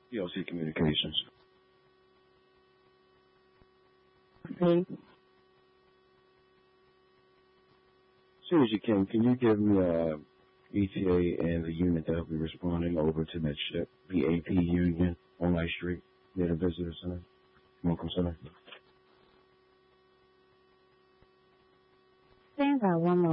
PLC Communications. Okay. As soon as you can you give me ETA and the unit that will be responding over to that ship, the AP Union on Light Street near the Visitor Center, Welcome Center? Stand by one more.